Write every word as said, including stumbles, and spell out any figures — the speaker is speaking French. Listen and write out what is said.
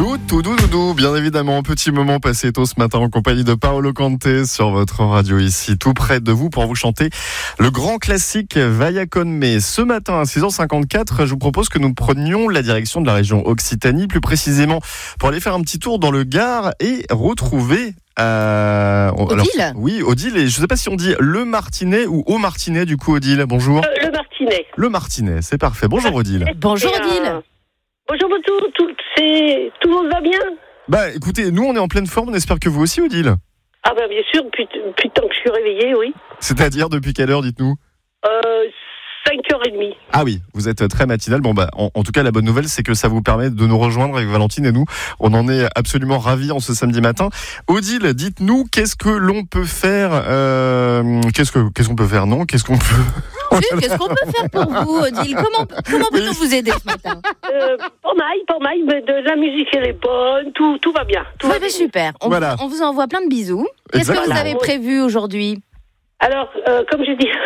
Tout, tout doux, doudou, bien évidemment. Petit moment passé tôt ce matin en compagnie de Paolo Conte sur votre radio ici, tout près de vous pour vous chanter le grand classique Vaya con me. Ce matin à six heures cinquante-quatre, je vous propose que nous prenions la direction de la région Occitanie, plus précisément pour aller faire un petit tour dans le Gard et retrouver Euh, Odile alors, Oui, Odile, et je ne sais pas si on dit le Martinet ou au Martinet, du coup, Odile, bonjour. Euh, le Martinet. Le Martinet, c'est parfait. Bonjour, Odile. Bonjour, Et, Odile. euh, bonjour, tout, tout, c'est, tout le monde va bien? Bah, écoutez, nous, on est en pleine forme, on espère que vous aussi, Odile. Ah ben, bien sûr, depuis, depuis le temps que je suis réveillée, oui. C'est-à-dire, depuis quelle heure, dites-nous? Euh, cinq heures trente. Ah oui, vous êtes très matinal. Bon bah, en, en tout cas, la bonne nouvelle, c'est que ça vous permet de nous rejoindre avec Valentine et nous. On en est absolument ravis en ce samedi matin. Odile, dites-nous, qu'est-ce que l'on peut faire euh, Qu'est-ce que qu'est-ce qu'on peut faire Non, qu'est-ce qu'on peut Oui, qu'est-ce qu'on peut faire pour vous, Odile? Comment, comment peut-on vous aider ce matin? Euh, pas mal, pas mal, mais de la musique, elle est bonne, tout, tout va bien. Tout Ouais, va bah, bien. super. On, Voilà. on vous envoie plein de bisous. Qu'est-ce que vous Exactement. avez prévu aujourd'hui? Alors, euh, comme je dis,